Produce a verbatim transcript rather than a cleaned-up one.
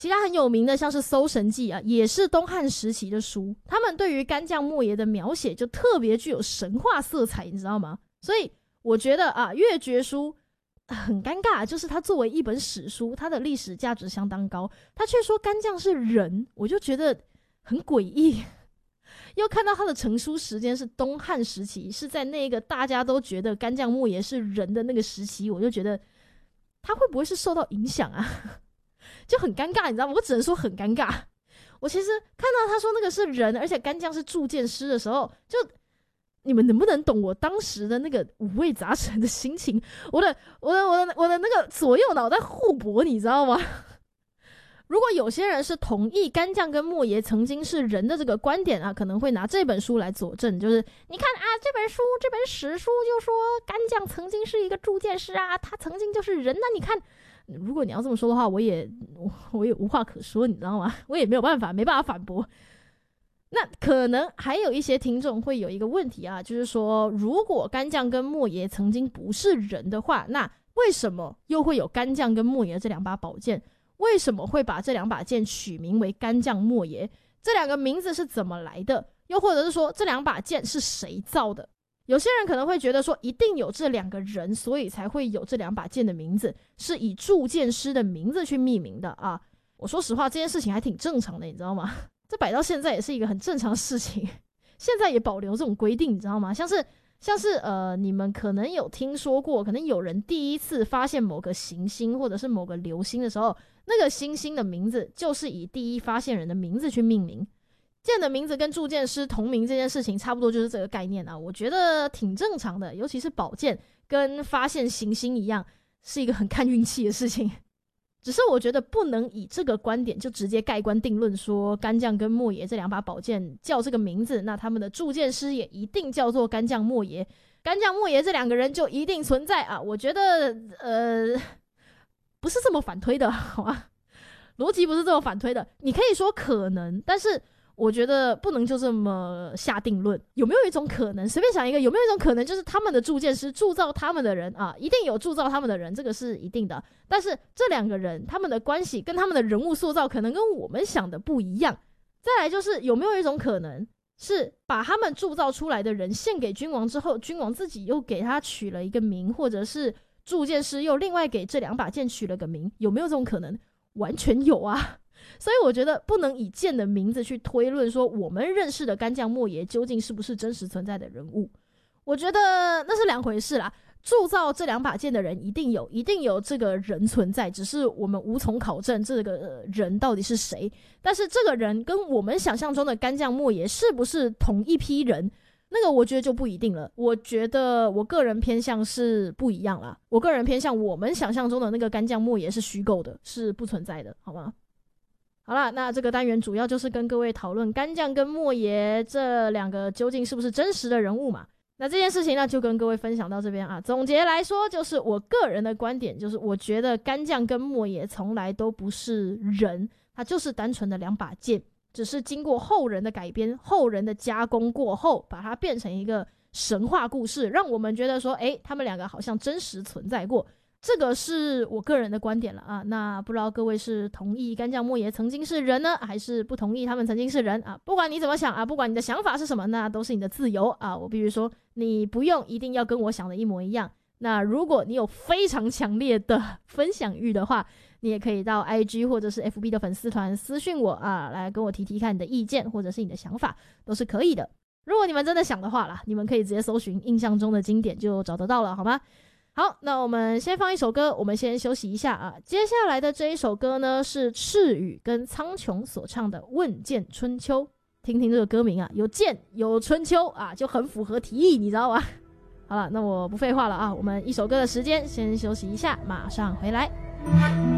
其他很有名的像是《搜神记》啊，也是东汉时期的书，他们对于干将莫邪的描写就特别具有神话色彩，你知道吗？所以我觉得啊，《越绝书》很尴尬，就是它作为一本史书，它的历史价值相当高，它却说干将是人，我就觉得很诡异。又看到它的成书时间是东汉时期，是在那个大家都觉得干将莫邪是人的那个时期，我就觉得他会不会是受到影响啊？就很尴尬，你知道吗？我只能说很尴尬。我其实看到他说那个是人，而且干将是铸剑师的时候，就你们能不能懂我当时的那个五味杂陈的心情？我的、我的、我的、我的那个左右脑在互搏，你知道吗？如果有些人是同意干将跟莫邪曾经是人的这个观点啊，可能会拿这本书来佐证，就是你看啊，这本书这本史书就说干将曾经是一个铸剑师啊，他曾经就是人，那你看。如果你要这么说的话，我也我也无话可说，你知道吗？我也没有办法，没办法反驳。那可能还有一些听众会有一个问题啊，就是说，如果干将跟莫邪曾经不是人的话，那为什么又会有干将跟莫邪这两把宝剑？为什么会把这两把剑取名为干将莫邪？这两个名字是怎么来的？又或者是说，这两把剑是谁造的？有些人可能会觉得说一定有这两个人，所以才会有这两把剑的名字是以铸剑师的名字去命名的啊。我说实话，这件事情还挺正常的，你知道吗？这摆到现在也是一个很正常的事情，现在也保留这种规定，你知道吗？像是像是呃，你们可能有听说过，可能有人第一次发现某个行星或者是某个流星的时候，那个星星的名字就是以第一发现人的名字去命名。剑的名字跟铸剑师同名这件事情差不多就是这个概念啊，我觉得挺正常的，尤其是宝剑跟发现行星一样，是一个很看运气的事情。只是我觉得不能以这个观点就直接盖棺定论说干将跟莫邪这两把宝剑叫这个名字，那他们的铸剑师也一定叫做干将莫邪，干将莫邪这两个人就一定存在啊。我觉得呃不是这么反推的，好吗？逻辑不是这么反推的，你可以说可能，但是我觉得不能就这么下定论。有没有一种可能，随便想一个，有没有一种可能就是他们的铸剑师铸造他们的人啊，一定有铸造他们的人，这个是一定的，但是这两个人他们的关系跟他们的人物塑造可能跟我们想的不一样。再来就是有没有一种可能是把他们铸造出来的人献给君王之后，君王自己又给他取了一个名，或者是铸剑师又另外给这两把剑取了个名，有没有这种可能？完全有啊。所以我觉得不能以剑的名字去推论说我们认识的干将莫邪究竟是不是真实存在的人物，我觉得那是两回事啦。铸造这两把剑的人一定有一定有这个人存在，只是我们无从考证这个人到底是谁。但是这个人跟我们想象中的干将莫邪是不是同一批人，那个我觉得就不一定了。我觉得我个人偏向是不一样啦，我个人偏向我们想象中的那个干将莫邪是虚构的，是不存在的，好吗？好啦，那这个单元主要就是跟各位讨论干将跟莫邪这两个究竟是不是真实的人物嘛。那这件事情呢就跟各位分享到这边啊。总结来说，就是我个人的观点，就是我觉得干将跟莫邪从来都不是人，它就是单纯的两把剑，只是经过后人的改编，后人的加工过后，把它变成一个神话故事，让我们觉得说诶，他们两个好像真实存在过。这个是我个人的观点了啊，那不知道各位是同意干将莫邪曾经是人呢，还是不同意他们曾经是人啊？不管你怎么想啊，不管你的想法是什么，那都是你的自由啊。我必须说，你不用一定要跟我想的一模一样。那如果你有非常强烈的分享欲的话，你也可以到 I G 或者是 F B 的粉丝团私讯我啊，来跟我提提看你的意见或者是你的想法，都是可以的。如果你们真的想的话啦，你们可以直接搜寻印象中的经典就找得到了，好吗？好，那我们先放一首歌，我们先休息一下啊。接下来的这一首歌呢，是赤羽跟苍穹所唱的《问剑春秋》。听听这个歌名啊，有剑有春秋啊，就很符合题意，你知道吗？好了，那我不废话了啊，我们一首歌的时间先休息一下，马上回来。